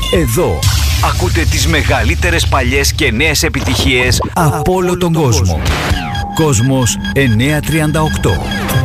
Εδώ ακούτε τις μεγαλύτερες παλιές και νέες επιτυχίες από όλο τον κόσμο. Κόσμος 938.